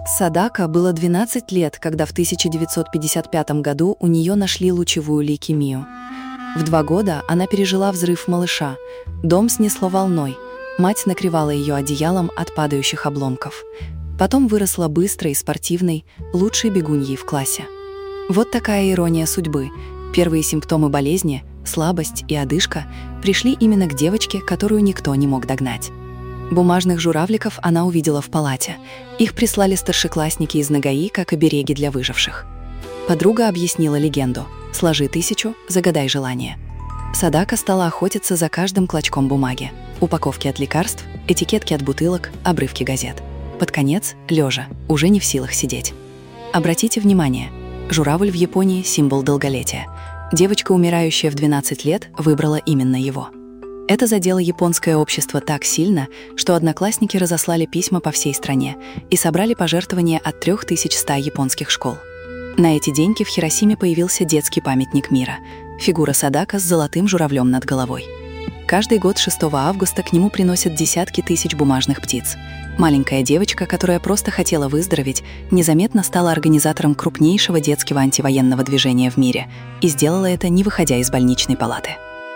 Садака было 12 лет, когда в 1955 году у нее нашли лучевую лейкемию. В 2 года она пережила взрыв малыша. Дом снесло волной. Мать накрывала ее одеялом от падающих обломков. Потом выросла быстрой и спортивной, лучшей бегуньей в классе. Вот такая ирония судьбы. Первые симптомы болезни, слабость и одышка, пришли именно к девочке, которую никто не мог догнать. Бумажных журавликов она увидела в палате. Их прислали старшеклассники из НГИ как обереги для выживших. Подруга объяснила легенду: «Сложи 1000, загадай желание». Садака стала охотиться за каждым клочком бумаги. Упаковки от лекарств, этикетки от бутылок, обрывки газет. Под конец, лежа, уже не в силах сидеть. Обратите внимание, журавль в Японии – символ долголетия. Девочка, умирающая в 12 лет, выбрала именно его. Это задело японское общество так сильно, что одноклассники разослали письма по всей стране и собрали пожертвования от 3100 японских школ. На эти деньги в Хиросиме появился детский памятник мира – фигура Садака с золотым журавлем над головой. Каждый год 6 августа к нему приносят десятки тысяч бумажных птиц. Маленькая девочка, которая просто хотела выздороветь, незаметно стала организатором крупнейшего детского антивоенного движения в мире и сделала это, не выходя из больничной палаты.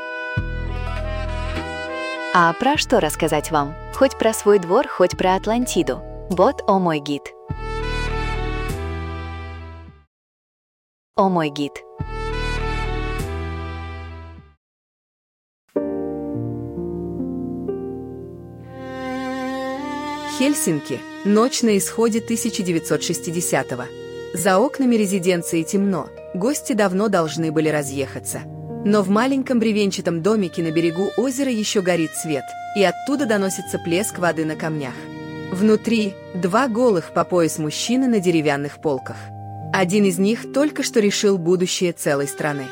А про что рассказать вам? Хоть про свой двор, хоть про Атлантиду. Вот «О мой гид». «О мой гид». Хельсинки. Ночь на исходе 1960-го. За окнами резиденции темно, гости давно должны были разъехаться. Но в маленьком бревенчатом домике на берегу озера еще горит свет, и оттуда доносится плеск воды на камнях. Внутри 2 голых по пояс мужчины на деревянных полках. Один из них только что решил будущее целой страны.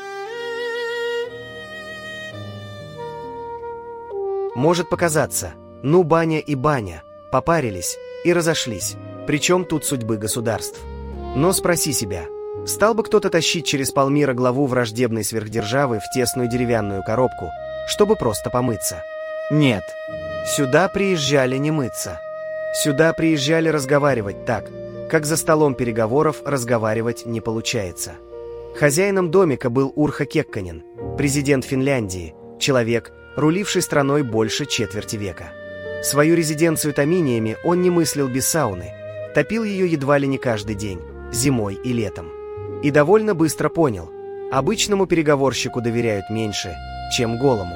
Может показаться, ну баня и баня, попарились и разошлись, причем тут судьбы государств. Но спроси себя, стал бы кто-то тащить через полмира главу враждебной сверхдержавы в тесную деревянную коробку, чтобы просто помыться? Нет, сюда приезжали не мыться. Сюда приезжали разговаривать так, как за столом переговоров разговаривать не получается. Хозяином домика был Урхо Кекконен, президент Финляндии, человек, руливший страной больше четверти века. Свою резиденцию томиниями он не мыслил без сауны, топил ее едва ли не каждый день, зимой и летом. И довольно быстро понял, обычному переговорщику доверяют меньше, чем голому.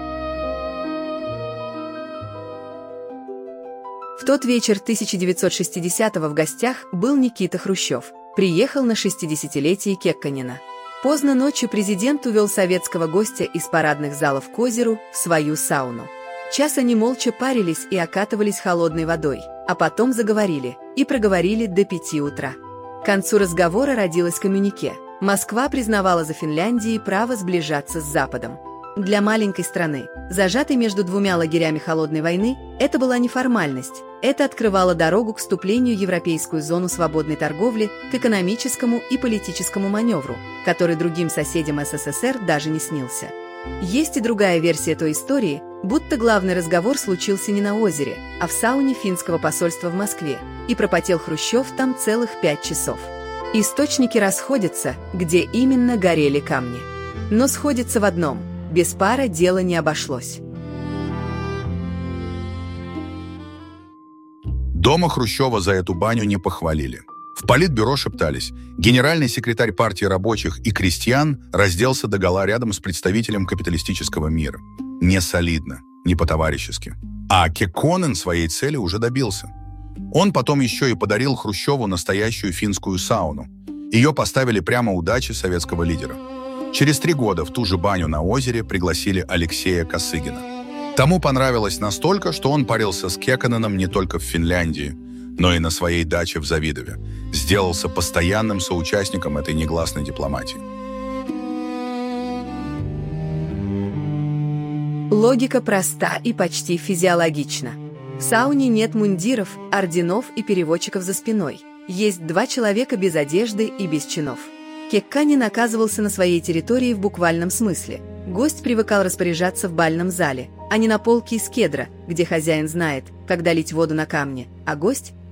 В тот вечер 1960-го в гостях был Никита Хрущев. Приехал на 60-летие Кекконена. Поздно ночью президент увел советского гостя из парадных залов к озеру в свою сауну. Час они молча парились и окатывались холодной водой, а потом заговорили и проговорили до 5 утра. К концу разговора родилось коммюнике. Москва признавала за Финляндией право сближаться с Западом. Для маленькой страны, зажатой между 2 лагерями холодной войны, это была не формальность. Это открывало дорогу к вступлению в европейскую зону свободной торговли, к экономическому и политическому маневру, который другим соседям СССР даже не снился. Есть и другая версия той истории, будто главный разговор случился не на озере, а в сауне финского посольства в Москве, и пропотел Хрущев там целых 5 часов. Источники расходятся, где именно горели камни. Но сходятся в одном – без пара дело не обошлось. Дома Хрущева за эту баню не похвалили. В политбюро шептались. Генеральный секретарь партии рабочих и крестьян разделся догола рядом с представителем капиталистического мира. Не солидно, не по-товарищески. А Кекконен своей цели уже добился. Он потом еще и подарил Хрущеву настоящую финскую сауну. Ее поставили прямо у дачи советского лидера. Через 3 года в ту же баню на озере пригласили Алексея Косыгина. Тому понравилось настолько, что он парился с Кекконеном не только в Финляндии, но и на своей даче в Завидове. Сделался постоянным соучастником этой негласной дипломатии. Логика проста и почти физиологична. В сауне нет мундиров, орденов и переводчиков за спиной. Есть 2 человека без одежды и без чинов. Кекконен оказывался на своей территории в буквальном смысле. Гость привыкал распоряжаться в бальном зале, а не на полке из кедра, где хозяин знает, когда лить воду на камни, а гость